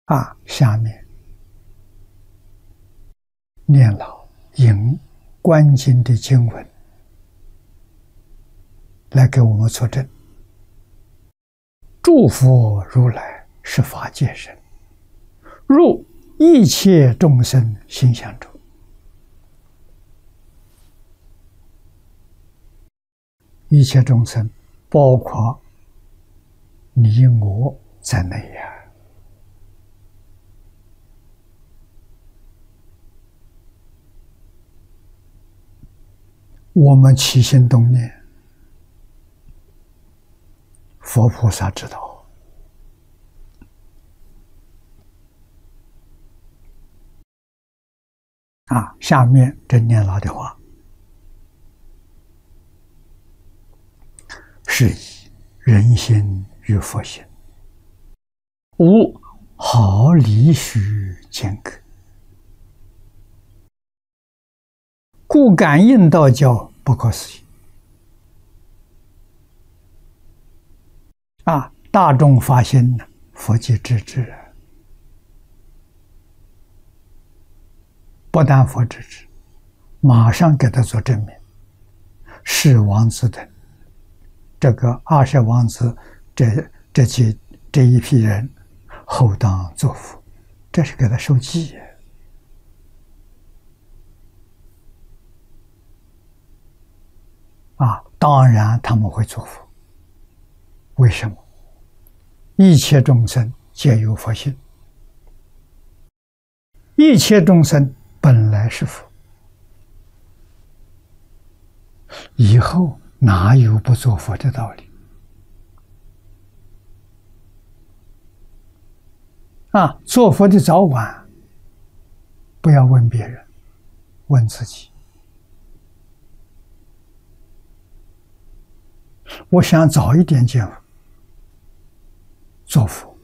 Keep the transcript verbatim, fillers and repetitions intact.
啊，下面念老引观经的经文来给我们作证。诸佛如来是法界身，入一切众生心相中。一切众生包括你我在内呀。我们起心动念，佛菩萨知道。啊，下面这念老的话，是以人心与佛心，无毫厘许间隔，故感应道教不可思议。啊，大众发心，佛即知之。不但佛知之，马上给他做证明。是王子等，这个二十王子，这这几这一批人，后当作福，这是给他受记耶。啊，当然他们会作福。为什么？一切众生皆有佛性，一切众生本来是佛，以后哪有不做佛的道理？啊，做佛的早晚，不要问别人，问自己。我想早一点见做佛，